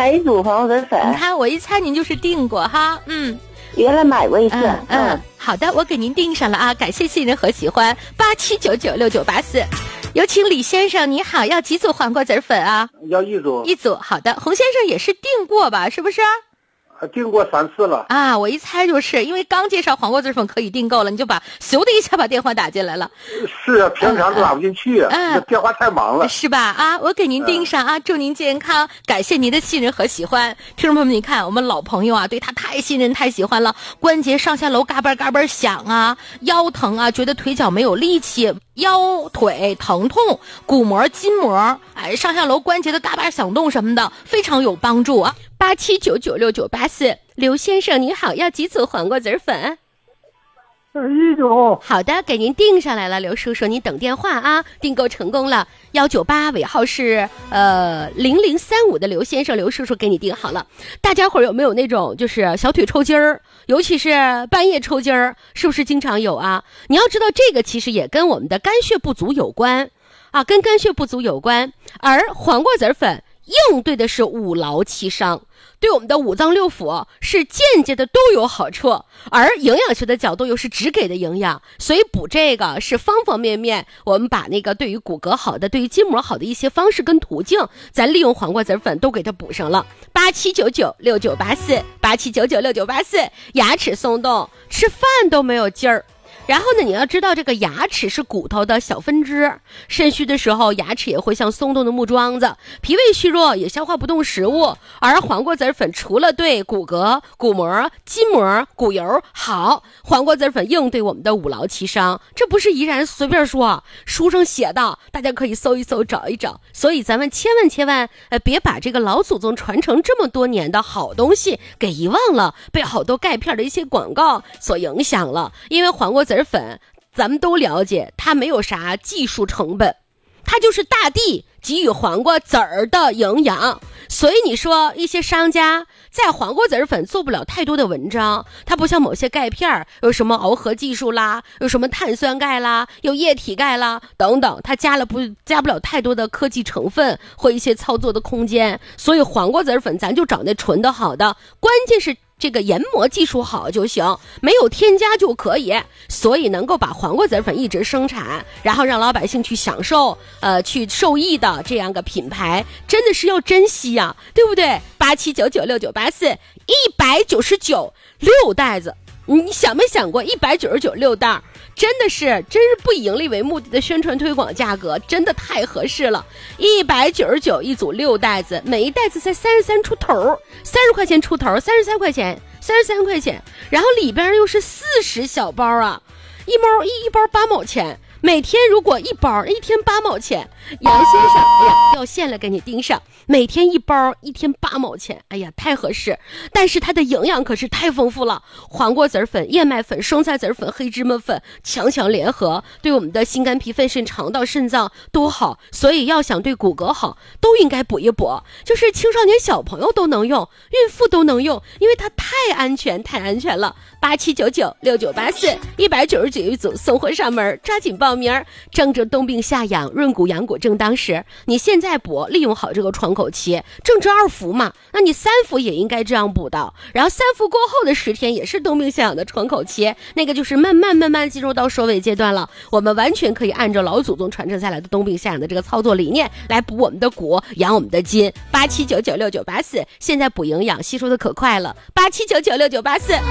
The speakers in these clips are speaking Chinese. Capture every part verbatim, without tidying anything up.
来一组黄瓜子粉。 你看我一猜您就是订过哈，嗯。 原来买过一次。 嗯 嗯, 嗯，好的，我给您订上了啊，感谢信任和喜欢，八七九九六九八四。有请李先生，你好，要几组黄瓜子粉啊？ 要一组。 一组，好的。洪先生也是订过吧？是不是？ 订过三次了啊！我一猜就是因为刚介绍黄瓜子粉可以订购了，你就把咻的一下把电话打进来了。 是啊，平常打不进去啊，嗯嗯、电话太忙了， 是吧？啊，我给您订上啊，嗯、祝您健康，感谢您的信任和喜欢。听众朋友们，你看我们老朋友啊，对他太信任太喜欢了，关节上下楼嘎嘣嘎嘣响啊，腰疼啊，觉得腿脚没有力气。腰腿疼痛、骨膜、筋膜，哎，上下楼关节的嘎巴响动什么的，非常有帮助啊！八七九九六九八四，刘先生你好，要几组黄瓜子粉？ 一组。 好的，给您订上来了，刘叔叔，您等电话啊，订购成功了，幺九八尾号是呃零零三五的刘先生，刘叔叔给你订好了。大家伙儿有没有那种就是小腿抽筋儿，尤其是半夜抽筋儿，是不是经常有啊？你要知道这个其实也跟我们的肝血不足有关啊，跟肝血不足有关，而黄瓜子粉应对的是五劳七伤，对我们的五脏六腑是间接的都有好处，而营养学的角度又是只给的营养，所以补这个是方方面面，我们把那个对于骨骼好的、对于筋膜好的一些方式跟途径，咱利用黄瓜子粉都给它补上了。八七九九六九八四，八七九九六九八四，牙齿松动，吃饭都没有劲儿。然后呢，你要知道这个牙齿是骨头的小分支，肾虚的时候牙齿也会像松动的木桩子，脾胃虚弱也消化不动食物，而黄瓜子粉除了对骨骼、骨膜、筋膜、骨油好，黄瓜子粉应对我们的五劳七伤，这不是怡然随便说，书上写的，大家可以搜一搜找一找。所以咱们千万千万呃别把这个老祖宗传承这么多年的好东西给遗忘了，被好多钙片的一些广告所影响了。因为黄瓜子粉咱们都了解，它没有啥技术成本，它就是大地给予黄瓜籽儿的营养。所以你说一些商家在黄瓜籽粉做不了太多的文章，它不像某些钙片有什么螯合技术啦，有什么碳酸钙啦，有液体钙啦等等，它加了不加不了太多的科技成分或一些操作的空间。所以黄瓜籽粉咱就找那纯的好的，关键是这个研磨技术好就行，没有添加就可以。所以能够把黄瓜籽粉一直生产，然后让老百姓去享受呃去受益的这样个品牌，真的是要珍惜呀、啊，对不对？八七九九六九八四，一百九十九六袋子，你想没想过一百九十九六袋真的是真是不以盈利为目的的宣传推广价格，真的太合适了。一百九十九一组六袋子，每一袋子才三十三出头，三十块钱出头，三十三块钱，三十三块钱，然后里边又是四十小包啊，一包一一包八毛钱。每天如果一包一天八毛钱，杨先生，哎呀，掉线了，给你盯上。每天一包，一天八毛钱，哎呀，太合适。但是它的营养可是太丰富了，黄瓜籽粉、燕麦粉、生菜籽粉、黑芝麻粉强强联合，对我们的心肝脾肺肾肠道肾脏都好。所以要想对骨骼好，都应该补一补。就是青少年小朋友都能用，孕妇都能用，因为它太安全，太安全了。八七九九六九八四，一百九十九一组，送货上门，抓紧报名。正值冬病夏养，润骨养骨正当时，你现在补，利用好这个窗口期，正值二伏嘛，那你三伏也应该这样补到。然后三伏过后的十天也是冬病夏养的窗口期，那个就是慢慢慢慢进入到收尾阶段了。我们完全可以按照老祖宗传承下来的冬病夏养的这个操作理念来补我们的骨，养我们的筋。八七九九六九八四，现在补营养吸收的可快了。八七九九六九八四。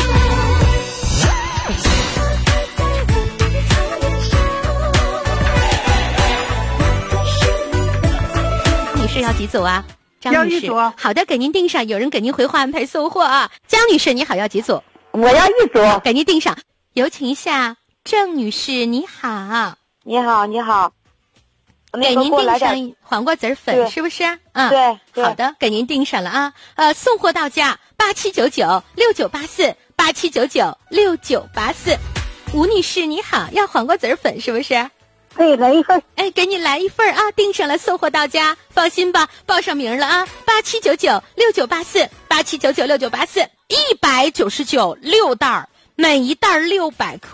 女士要几组啊？张女士，好的，给您订上。有人给您回话安排送货啊。江女士，你好，要几组？ 我要一组， 给您订上。有请一下郑女士，你好。 你好，你好。 给您订上黄瓜籽粉，是不是？嗯， 对对。 好的，给您订上了啊。呃，送货到家八七九九六九八四，八七九九六九八四。吴女士，你好，要黄瓜籽粉是不是？ 可以来一份， 哎，给你来一份啊，订上了，送货到家，放心吧，报上名了啊，八七九九六九八四，八七九九六九八四，一百九十九六袋，每一袋六百克，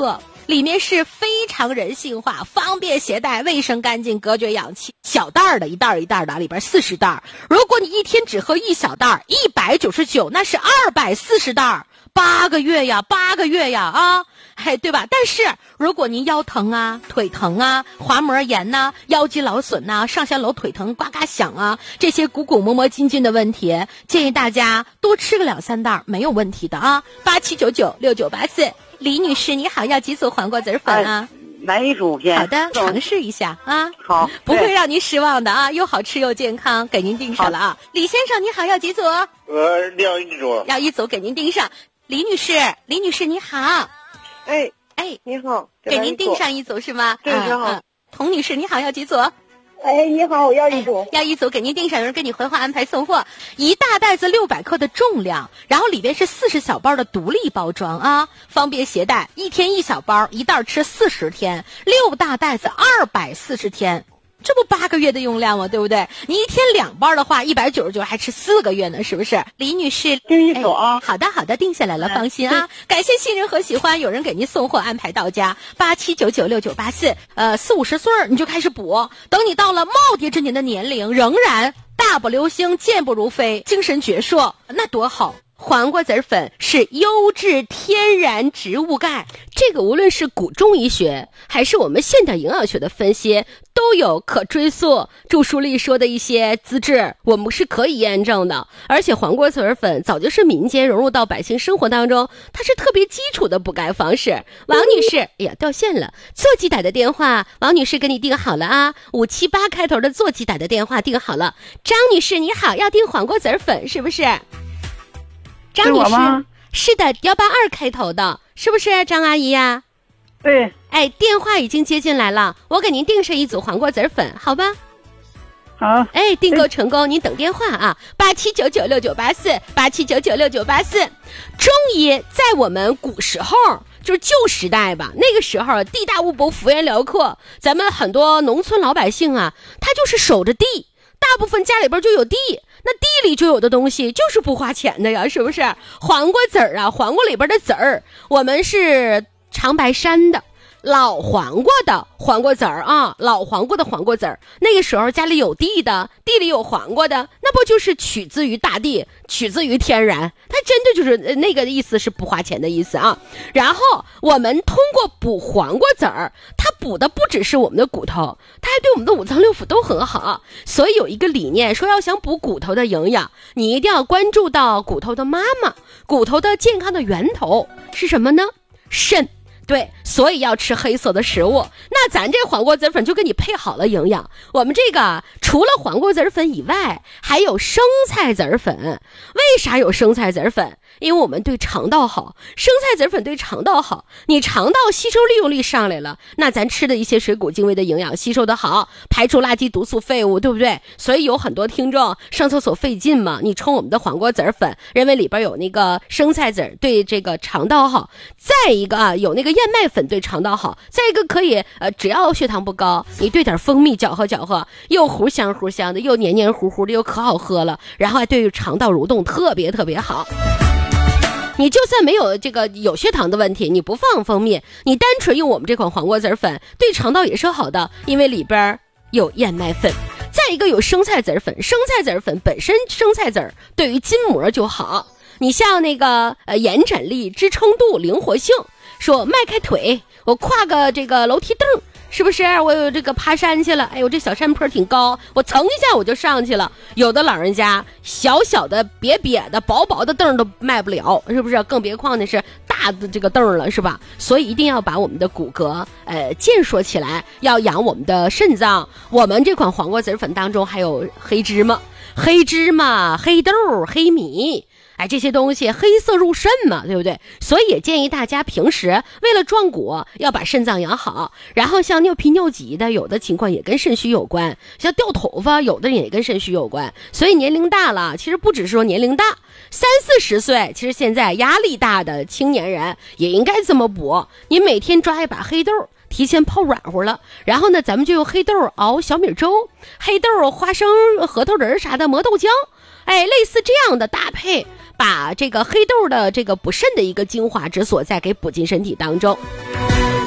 里面是非常人性化，方便携带，卫生干净，隔绝氧气。小袋儿的，一袋儿一袋儿的，里边四十袋。如果你一天只喝一小袋儿，一百九十九，那是二百四十袋，八个月呀，八个月呀啊！嘿，对吧？但是如果您腰疼啊、腿疼啊、滑膜炎呐、啊、腰肌劳损呐、啊、上下楼腿疼呱呱响啊，这些鼓鼓磨磨筋筋的问题，建议大家多吃个两三袋没有问题的啊。八七九九六九八四，李女士你好，要几组黄瓜籽粉啊？ 来一组先。 好的，尝试一下啊。 好， 不会让您失望的啊，又好吃又健康，给您订上了啊。李先生你好，要几组？ 呃，要一组。 要一组，给您订上。李女士，李女士你好。 哎哎， 你好， 给您订上一组是吗？ 对，你好。 童女士你好，要几组？ 哎，你好，我要一组、 哎。要一组，给您订上，有人给你回话安排送货。一大袋子六百克的重量，然后里边是四十小包的独立包装啊，方便携带，一天一小包，一袋吃四十天，六大袋子二百四十天。这不八个月的用量吗？对不对？你一天两包的话，一百九十九还吃四个月呢，是不是？李女士， 订一组啊、 哎。好的，好的，定下来了，放心啊。感谢信任和喜欢，有人给您送货安排到家。八七九九六九八四，呃，四五十岁你就开始补，等你到了耄耋之年的年龄，仍然大步流星，健步如飞，精神矍铄，那多好。黄瓜籽粉是优质天然植物钙，这个无论是古中医学还是我们现代营养学的分析，都有可追溯。著书立说的一些资质，我们是可以验证的。而且黄瓜籽粉早就是民间融入到百姓生活当中，它是特别基础的补钙方式。王女士，哎呀，掉线了，座机打的电话，王女士给你订好了啊，五七八开头的座机打的电话订好了。张女士你好，要订黄瓜籽粉是不是？张女士，是的，幺八二开头的，是不是张阿姨呀？ 对。 哎，电话已经接进来了，我给您订上一组黄瓜籽粉，好吧？ 好。 哎，订购成功，您等电话啊，八七九九六九八四，八七九九六九八四。中医在我们古时候，就是旧时代吧，那个时候地大物博，幅员辽阔，咱们很多农村老百姓啊，他就是守着地，大部分家里边就有地。那地里就有的东西就是不花钱的呀，是不是？黄瓜籽儿啊，黄瓜里边的籽儿，我们是长白山的老黄瓜的黄瓜籽儿啊，老黄瓜的黄瓜籽儿。那个时候家里有地的，地里有黄瓜的，那不就是取自于大地，取自于天然？它真的就是那个意思，是不花钱的意思啊。然后我们通过补黄瓜籽儿，它补的不只是我们的骨头，它还对我们的五脏六腑都很好。所以有一个理念说，要想补骨头的营养，你一定要关注到骨头的妈妈，骨头的健康的源头是什么呢？肾。对，所以要吃黑色的食物。那咱这黄瓜籽粉就给你配好了营养。我们这个除了黄瓜籽粉以外，还有生菜籽粉。为啥有生菜籽粉？因为我们对肠道好，生菜籽粉对肠道好。你肠道吸收利用率上来了，那咱吃的一些水谷精微的营养吸收的好，排出垃圾毒素废物，对不对？所以有很多听众上厕所费劲嘛，你冲我们的黄瓜籽粉，认为里边有那个生菜籽对这个肠道好。再一个啊，有那个燕麦粉对肠道好。再一个可以呃，只要血糖不高，你兑点蜂蜜搅和搅和，又糊香糊香的，又黏黏糊糊的，又可好喝了，然后还对肠道蠕动特别特别好。你就算没有这个有血糖的问题，你不放蜂蜜，你单纯用我们这款黄瓜籽粉，对肠道也是好的，因为里边有燕麦粉。再一个有生菜籽粉，生菜籽粉本身生菜籽对于筋膜就好。你像那个呃延展力、支撑度、灵活性，说迈开腿，我跨个这个楼梯凳，是不是？我有这个爬山去了，哎呦，这小山坡挺高，我蹭一下我就上去了。有的老人家小小的瘪瘪的薄薄的凳都迈不了，是不是？更别况的是大的这个凳了，是吧？所以一定要把我们的骨骼呃健硕起来，要养我们的肾脏。我们这款黄瓜籽粉当中还有黑芝麻、黑芝麻、黑豆、黑米。哎，这些东西黑色入肾嘛，对不对？所以也建议大家平时为了壮骨，要把肾脏养好。然后像尿频尿急的，有的情况也跟肾虚有关；像掉头发，有的人也跟肾虚有关。所以年龄大了，其实不只是说年龄大，三四十岁，其实现在压力大的青年人也应该这么补。你每天抓一把黑豆，提前泡软和了，然后呢，咱们就用黑豆熬小米粥，黑豆、花生、核桃仁啥的磨豆浆。哎，类似这样的搭配，把这个黑豆的这个补肾的一个精华之所在给补进身体当中。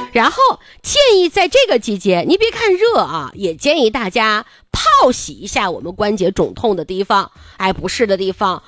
然后建议在这个季节，你别看热啊，也建议大家泡洗一下我们关节肿痛的地方，哎，不适的地方，